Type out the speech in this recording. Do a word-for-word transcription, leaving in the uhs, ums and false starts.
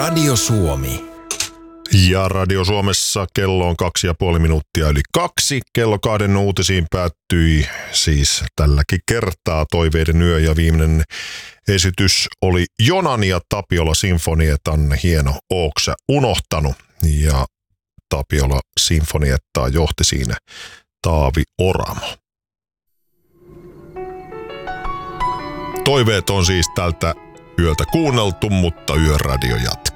Radio Suomi. Ja Radio Suomessa kello on kaksi ja puoli minuuttia yli kaksi. Kello kahden uutisiin päättyi siis tälläkin kertaa Toiveiden yö ja viimeinen esitys oli Jonan ja Tapiola Sinfonietan hieno Ooksä unohtanut. Ja Tapiola Sinfoniettaa johti siinä Taavi Oramo. Toiveet on siis tältä yöltä kuunneltu, mutta Yöradio jatkuu.